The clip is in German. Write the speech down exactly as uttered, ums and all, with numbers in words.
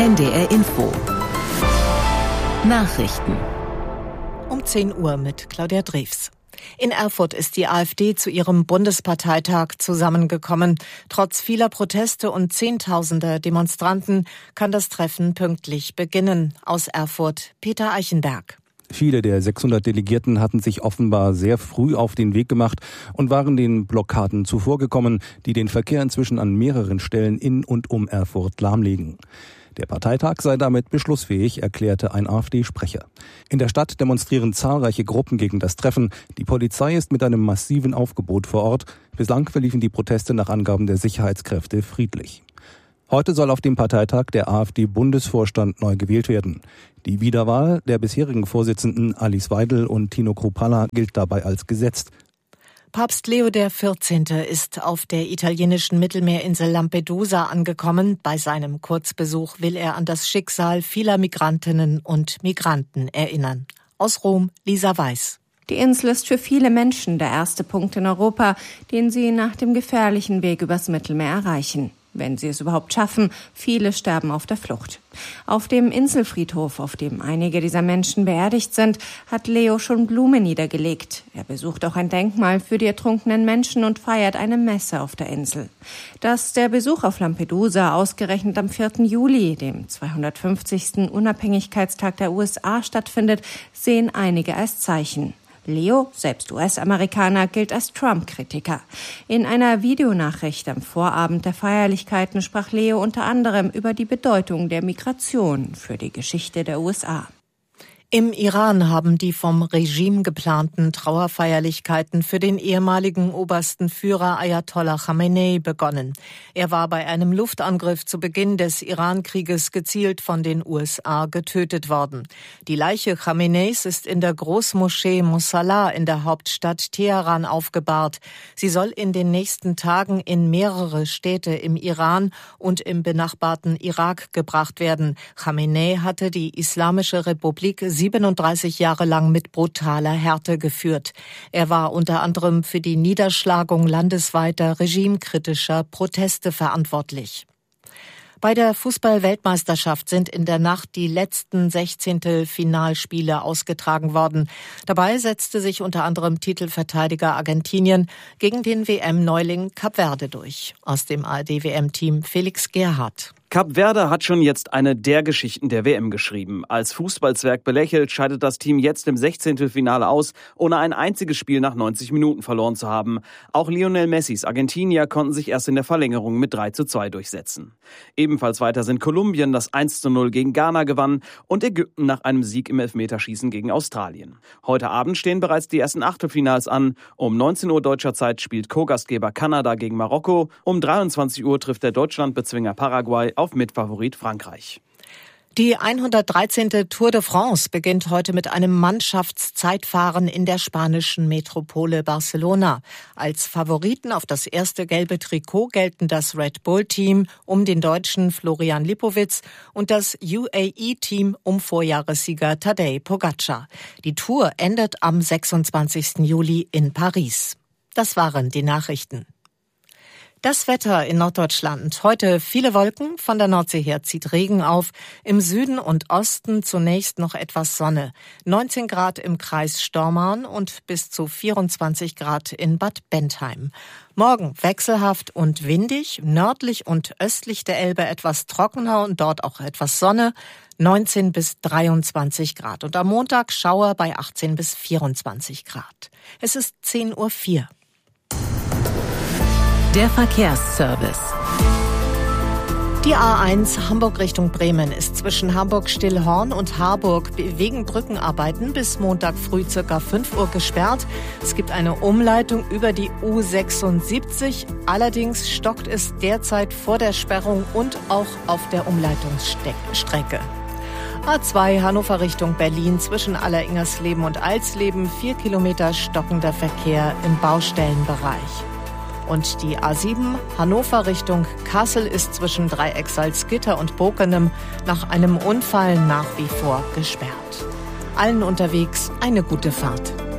N D R Info. Nachrichten. Um zehn Uhr mit Claudia Drews. In Erfurt ist die AfD zu ihrem Bundesparteitag zusammengekommen. Trotz vieler Proteste und zehntausender Demonstranten kann das Treffen pünktlich beginnen. Aus Erfurt, Peter Eichenberg. Viele der sechshundert Delegierten hatten sich offenbar sehr früh auf den Weg gemacht und waren den Blockaden zuvorgekommen, die den Verkehr inzwischen an mehreren Stellen in und um Erfurt lahmlegen. Der Parteitag sei damit beschlussfähig, erklärte ein AfD-Sprecher. In der Stadt demonstrieren zahlreiche Gruppen gegen das Treffen. Die Polizei ist mit einem massiven Aufgebot vor Ort. Bislang verliefen die Proteste nach Angaben der Sicherheitskräfte friedlich. Heute soll auf dem Parteitag der AfD-Bundesvorstand neu gewählt werden. Die Wiederwahl der bisherigen Vorsitzenden Alice Weidel und Tino Kruppalla gilt dabei als gesetzt. Papst Leo der Vierzehnte ist auf der italienischen Mittelmeerinsel Lampedusa angekommen. Bei seinem Kurzbesuch will er an das Schicksal vieler Migrantinnen und Migranten erinnern. Aus Rom, Lisa Weiß. Die Insel ist für viele Menschen der erste Punkt in Europa, den sie nach dem gefährlichen Weg übers Mittelmeer erreichen. Wenn sie es überhaupt schaffen, viele sterben auf der Flucht. Auf dem Inselfriedhof, auf dem einige dieser Menschen beerdigt sind, hat Leo schon Blumen niedergelegt. Er besucht auch ein Denkmal für die ertrunkenen Menschen und feiert eine Messe auf der Insel. Dass der Besuch auf Lampedusa ausgerechnet am vierten Juli, dem zweihundertfünfzigsten Unabhängigkeitstag der U S A, stattfindet, sehen einige als Zeichen. Leo, selbst U S-Amerikaner, gilt als Trump-Kritiker. In einer Videonachricht am Vorabend der Feierlichkeiten sprach Leo unter anderem über die Bedeutung der Migration für die Geschichte der U S A. Im Iran haben die vom Regime geplanten Trauerfeierlichkeiten für den ehemaligen obersten Führer Ayatollah Khamenei begonnen. Er war bei einem Luftangriff zu Beginn des Iran-Krieges gezielt von den U S A getötet worden. Die Leiche Khameneis ist in der Großmoschee Mosalla in der Hauptstadt Teheran aufgebahrt. Sie soll in den nächsten Tagen in mehrere Städte im Iran und im benachbarten Irak gebracht werden. Khamenei hatte die Islamische Republik siebenunddreißig Jahre lang mit brutaler Härte geführt. Er war unter anderem für die Niederschlagung landesweiter regimekritischer Proteste verantwortlich. Bei der Fußball-Weltmeisterschaft sind in der Nacht die letzten Sechzehntelfinalspiele ausgetragen worden. Dabei setzte sich unter anderem Titelverteidiger Argentinien gegen den W M-Neuling Kap Verde durch. Aus dem A R D-W M-Team Felix Gerhardt. Kap Verde hat schon jetzt eine der Geschichten der W M geschrieben. Als Fußballzwerg belächelt, scheidet das Team jetzt im Sechzehntelfinale aus, ohne ein einziges Spiel nach neunzig Minuten verloren zu haben. Auch Lionel Messis Argentinier konnten sich erst in der Verlängerung mit drei zu zwei durchsetzen. Ebenfalls weiter sind Kolumbien, das eins zu null gegen Ghana gewann, und Ägypten nach einem Sieg im Elfmeterschießen gegen Australien. Heute Abend stehen bereits die ersten Achtelfinals an. Um neunzehn Uhr deutscher Zeit spielt Co-Gastgeber Kanada gegen Marokko. Um dreiundzwanzig Uhr trifft der Deutschlandbezwinger Paraguay auf Mitfavorit Frankreich. Die hundertdreizehnte Tour de France beginnt heute mit einem Mannschaftszeitfahren in der spanischen Metropole Barcelona. Als Favoriten auf das erste gelbe Trikot gelten das Red Bull-Team um den Deutschen Florian Lipowitz und das U A E-Team um Vorjahressieger Tadej Pogacar. Die Tour endet am sechsundzwanzigsten Juli in Paris. Das waren die Nachrichten. Das Wetter in Norddeutschland. Heute viele Wolken, von der Nordsee her zieht Regen auf. Im Süden und Osten zunächst noch etwas Sonne. neunzehn Grad im Kreis Stormarn und bis zu vierundzwanzig Grad in Bad Bentheim. Morgen wechselhaft und windig, nördlich und östlich der Elbe etwas trockener und dort auch etwas Sonne. neunzehn bis dreiundzwanzig Grad. Und am Montag Schauer bei achtzehn bis vierundzwanzig Grad. Es ist zehn Uhr vier. Der Verkehrsservice. Die A eins Hamburg Richtung Bremen ist zwischen Hamburg-Stillhorn und Harburg wegen Brückenarbeiten bis Montag früh ca. fünf Uhr gesperrt. Es gibt eine Umleitung über die U sechsundsiebzig. Allerdings stockt es derzeit vor der Sperrung und auch auf der Umleitungsstrecke. A zwei Hannover Richtung Berlin zwischen Alleringers-Leben und Alsleben. Vier Kilometer stockender Verkehr im Baustellenbereich. Und die A sieben Hannover Richtung Kassel ist zwischen Dreiecksalzgitter und Bokenem nach einem Unfall nach wie vor gesperrt. Allen unterwegs eine gute Fahrt.